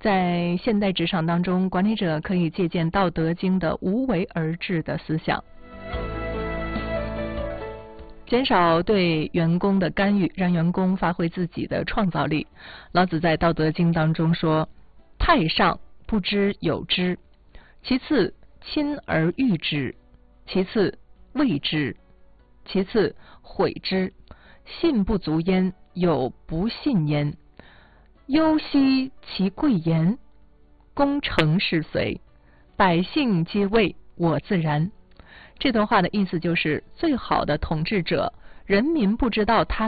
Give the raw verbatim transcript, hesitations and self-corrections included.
在现代职场当中，管理者可以借鉴《道德经》的无为而治的思想，减少对员工的干预，让员工发挥自己的创造力。老子在《道德经》当中说：太上不知有之，其次亲而誉之，其次畏之，其次毁之。信不足焉，有不信焉。忧惜其贵言，功成事遂，百姓皆谓我自然。这段话的意思就是，最好的统治者，人民不知道他